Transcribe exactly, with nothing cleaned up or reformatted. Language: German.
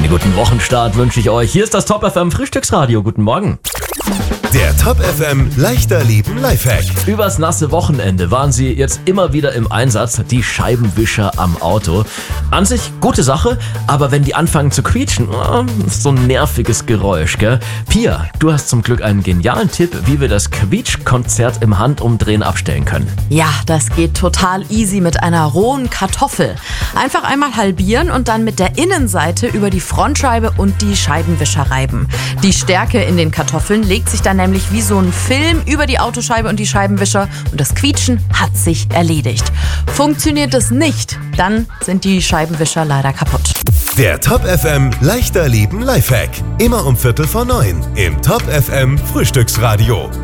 Einen guten Wochenstart wünsche ich euch. Hier ist das Top F M Frühstücksradio. Guten Morgen. Der Top F M leichter Leben Lifehack. Übers nasse Wochenende waren sie jetzt immer wieder im Einsatz, die Scheibenwischer am Auto. An sich gute Sache, aber wenn die anfangen zu quietschen, oh, so ein nerviges Geräusch, gell? Pia, du hast zum Glück einen genialen Tipp, wie wir das Quietschkonzert im Handumdrehen abstellen können. Ja, das geht total easy mit einer rohen Kartoffel. Einfach einmal halbieren und dann mit der Innenseite über die Frontscheibe und die Scheibenwischer reiben. Die Stärke in den Kartoffeln legt sich dann nämlich wie so ein Film über die Autoscheibe und die Scheibenwischer und das Quietschen hat sich erledigt. Funktioniert es nicht, dann sind die Scheibenwischer leider kaputt. Der Top F M leichter Leben Lifehack. Immer um Viertel vor neun im Top F M Frühstücksradio.